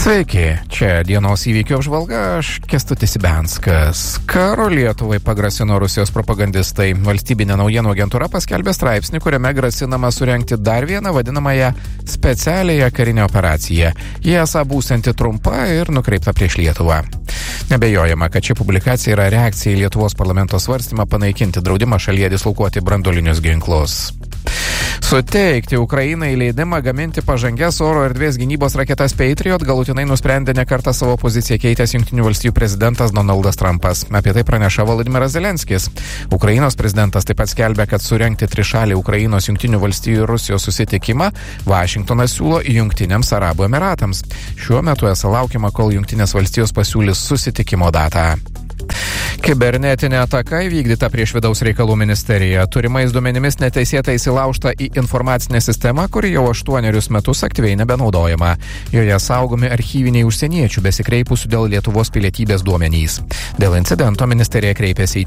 Sveiki, čia dienos įvykių apžvalga, aš Kęstutis Ibenskas. Karo Lietuvai pagrasino Rusijos propagandistai. Valstybinė naujienų agentūra paskelbė straipsnį, kuriame grasinama surengti dar vieną vadinamąją specialiąją karinę operaciją. Jie esą būsianti trumpa ir nukreipta prieš Lietuvą. Nebejojama, kad ši publikacija yra reakcija į Lietuvos parlamento svarstymą panaikinti draudimą šalyje dislokuoti branduolinius ginklus. Suteikti Ukrainai leidimą gaminti pažangias oro erdvės gynybos raketas Patriot galutinai nusprendė nekartą savo poziciją keitęs Jungtinių valstijų prezidentas Donaldas Trumpas. Apie tai praneša Volodymyras Zelenskis. Ukrainos prezidentas taip pat skelbia, kad surengti trišalį Ukrainos, Jungtinių valstijų ir Rusijos susitikimą Vašingtonas siūlo Jungtiniams Arabų Emiratams. Šiuo metu esą laukiama, kol Jungtinės valstijos pasiūlys susitikimo datą. Kibernetinė ataka įvykdyta prieš vidaus reikalų ministeriją. Turimais duomenimis neteisėtai įsilaužta į informacinę sistemą, kuri jau 8 metus aktyviai nebenaudojama. Joje saugomi archyviniai užsieniečių besikreipusių dėl Lietuvos pilietybės duomenys. Dėl incidento ministerija kreipėsi į